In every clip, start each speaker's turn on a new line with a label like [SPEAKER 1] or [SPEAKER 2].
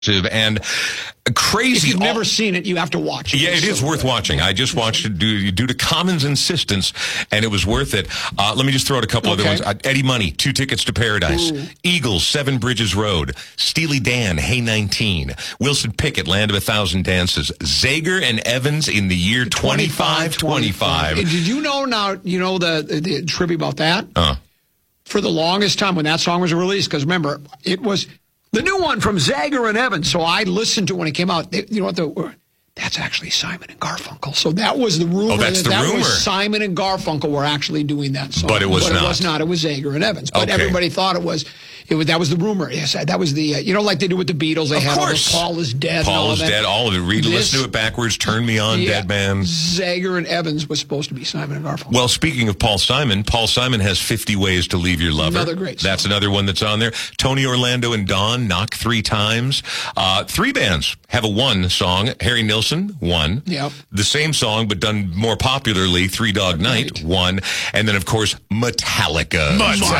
[SPEAKER 1] And crazy.
[SPEAKER 2] If you've never seen it, you have to watch it.
[SPEAKER 1] Yeah, it is worth watching. I just watched it due to Common's insistence, and it was worth it. Let me just throw out a couple other ones. Eddie Money, 2 Tickets to Paradise. Ooh. Eagles, 7 Bridges Road. Steely Dan, Hey 19. Wilson Pickett, Land of 1,000 Dances. Zager and Evans in the year 2525.
[SPEAKER 2] And did you know the trivia about that? For the longest time when that song was released, because remember, it was the new one from Zager and Evans. So I listened to it when it came out. That's actually Simon and Garfunkel. So that was the rumor.
[SPEAKER 1] Oh, that's the rumor.
[SPEAKER 2] Was Simon and Garfunkel were actually doing that song.
[SPEAKER 1] But it was not.
[SPEAKER 2] It was not. It was Zager and Evans. But everybody thought it was. That was the rumor. Yes, that was the, like they do with the Beatles. They had all the Paul is Dead.
[SPEAKER 1] Paul is Dead, all of it. Listen to it backwards, Turn Me On, Dead Man.
[SPEAKER 2] Zager and Evans was supposed to be Simon and Garfunkel.
[SPEAKER 1] Well, speaking of Paul Simon has 50 Ways to Leave Your Lover.
[SPEAKER 2] Another great song.
[SPEAKER 1] That's another one that's on there. Tony Orlando and Dawn, Knock 3 Times. 3 bands have a 1 song. Harry Nilsson, 1.
[SPEAKER 2] Yep.
[SPEAKER 1] The same song, but done more popularly, 3 Dog Night, 1. And then, of course, Metallica.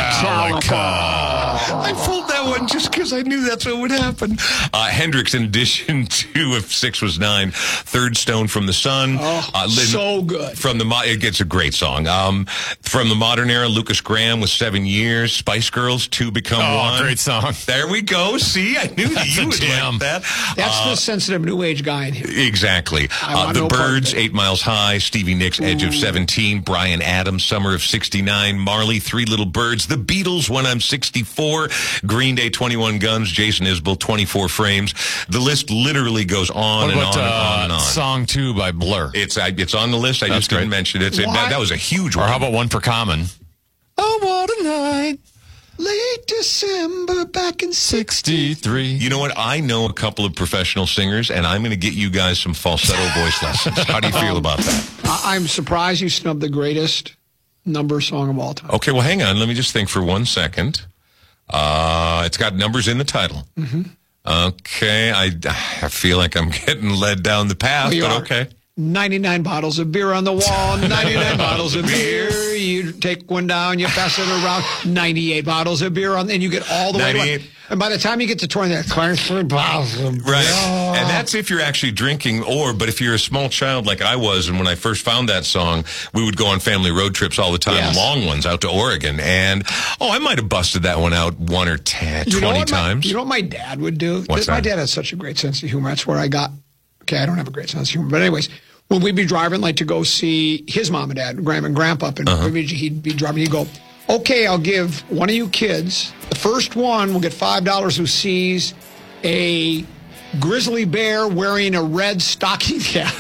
[SPEAKER 1] I pulled that one just because I knew that's what would happen. Hendrix, in addition to If 6 Was 9, Third Stone from the Sun.
[SPEAKER 2] So good.
[SPEAKER 1] It's a great song. From the modern era, Lucas Graham with 7 Years. Spice Girls, 2 Become 1.
[SPEAKER 3] Great song.
[SPEAKER 1] There we go. See, I knew that you would like that.
[SPEAKER 2] That's the sensitive new age guy in here.
[SPEAKER 1] Exactly. The Byrds, 8 Miles High. Stevie Nicks, Edge of 17. Bryan Adams, Summer of 69. Marley, 3 Little Birds. The Beatles, When I'm 64. Green Day, 21 Guns. Jason Isbell, 24 Frames. The list literally goes on and on.
[SPEAKER 3] Song 2 by Blur?
[SPEAKER 1] It's on the list. I just didn't mention it. That was a huge one.
[SPEAKER 3] Or how about one for Common?
[SPEAKER 2] Oh, what a night. Late December back in 63.
[SPEAKER 1] You know what? I know a couple of professional singers, and I'm going to get you guys some falsetto voice lessons. How do you feel about that?
[SPEAKER 2] I'm surprised you snubbed the greatest number song of all time.
[SPEAKER 1] Okay, well, hang on. Let me just think for 1 second. It's got numbers in the title.
[SPEAKER 2] Mm-hmm.
[SPEAKER 1] Okay, I feel like I'm getting led down the path, but okay.
[SPEAKER 2] 99 bottles of beer on the wall, 99 bottles of beer. You take one down, you pass it around, 98 bottles of beer and you get all the way around. And by the time you get to 20, that's 23 bottles of beer.
[SPEAKER 1] Right. And that's if you're actually drinking, but if you're a small child like I was, and when I first found that song, we would go on family road trips all the time, long ones out to Oregon. And, I might have busted that one out 1 or 10, 20 times.
[SPEAKER 2] You know what my dad would do?
[SPEAKER 1] What's that?
[SPEAKER 2] My dad has such a great sense of humor. That's where I got, I don't have a great sense of humor. But anyways, when we'd be driving, to go see his mom and dad, Grandma and Grandpa up, and he'd be driving, he'd go, okay, I'll give one of you kids, the first one will get $5 who sees a grizzly bear wearing a red stocking cap.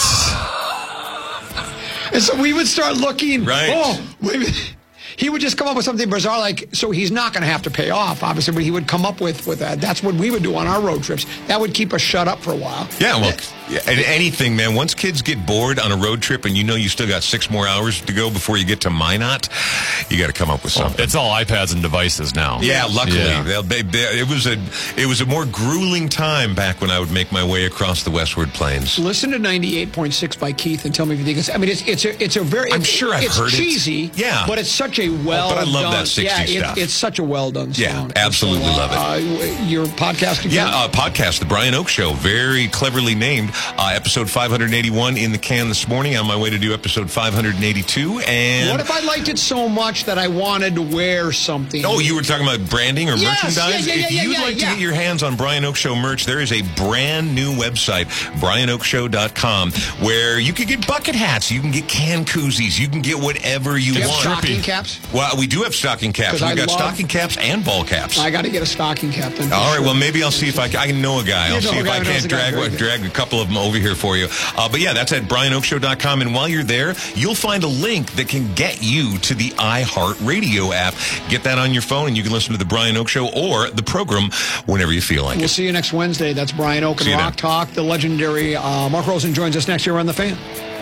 [SPEAKER 2] And so we would start looking.
[SPEAKER 1] Right.
[SPEAKER 2] He would just come up with something bizarre, so he's not going to have to pay off, obviously, but he would come up with that. That's what we would do on our road trips. That would keep us shut up for a while.
[SPEAKER 1] Yeah, well, and anything, man. Once kids get bored on a road trip and you still got 6 more hours to go before you get to Minot, you got to come up with something.
[SPEAKER 3] It's all iPads and devices now.
[SPEAKER 1] Yeah, luckily. Yeah. It was a more grueling time back when I would make my way across the Westward Plains.
[SPEAKER 2] Listen to 98.6 by Keith and tell me if you think it's... I mean, it's a very...
[SPEAKER 1] I'm sure I've heard it.
[SPEAKER 2] It's cheesy, but it's such a well done...
[SPEAKER 1] But I love that 60s stuff.
[SPEAKER 2] It's such a well done sound.
[SPEAKER 1] Yeah, absolutely love it.
[SPEAKER 2] Your podcast again?
[SPEAKER 1] Yeah, podcast, The Brian Oak Show. Very cleverly named. Episode 581 in the can this morning. On my way to do episode 582. And
[SPEAKER 2] what if I liked it so much that I wanted to wear something?
[SPEAKER 1] Oh, you were talking about branding or merchandise?
[SPEAKER 2] If
[SPEAKER 1] you'd like to get your hands on Brian Oak Show merch, there is a brand new website, brianoakshow.com, where you can get bucket hats, you can get can koozies, you can get whatever you want.
[SPEAKER 2] Stocking caps?
[SPEAKER 1] Well, we do have stocking caps. We've got stocking caps and ball caps.
[SPEAKER 2] I got to get a stocking cap then.
[SPEAKER 1] All right, well, maybe I'll see if I know a guy. I'll see if I can't drag a couple of them over here for you. But yeah, that's at brianoakshow.com. And while you're there, you'll find a link that can get you to the iHeartRadio app. Get that on your phone, and you can listen to the Brian Oak Show or the program whenever you feel like it.
[SPEAKER 2] We'll see you next Wednesday. That's Brian Oak and Rock Talk. The legendary Mark Rosen joins us next year on The Fan.